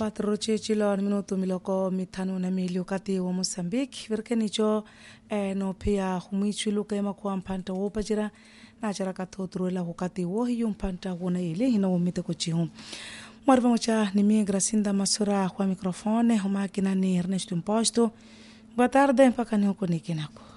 4 chilo minuto miloko mitano na milio kati wa Mozambique virkenicho no pia humichulu kema kwa mpanta wopajira na jara katotruela hukati wo hiyo mpanta wona ile hina womite kochihu marva mocha ni mia Gracinda Masura kwa mikrofone huma kinani Ernesto Imposto. Boa tarde mpaka ni huko nikinako.